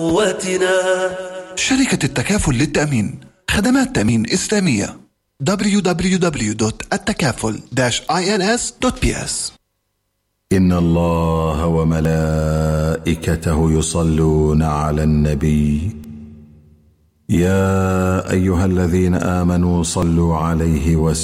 قوتنا. شركة التكافل للتأمين، خدمات تأمين إسلامية. www.التكافل-ins.ps. إن الله وملائكته يصلون على النبي يا أيها الذين آمنوا صلوا عليه وسلموا